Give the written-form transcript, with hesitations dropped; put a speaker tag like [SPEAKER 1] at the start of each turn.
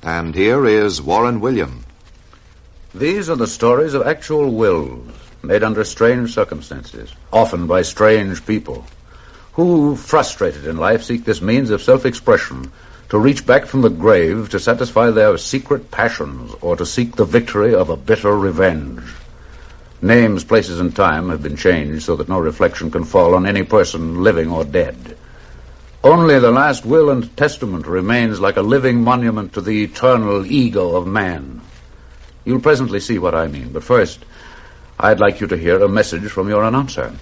[SPEAKER 1] And here is Warren William.
[SPEAKER 2] These are the stories of actual wills made under strange circumstances, often by strange people, who, frustrated in life, seek this means of self-expression to reach back from the grave to satisfy their secret passions or to seek the victory of a bitter revenge. Names, places, and time have been changed so that no reflection can fall on any person, living or dead. Only the last will and testament remains like a living monument to the eternal ego of man. You'll presently see what I mean, but first, I'd like you to hear a message from your announcer.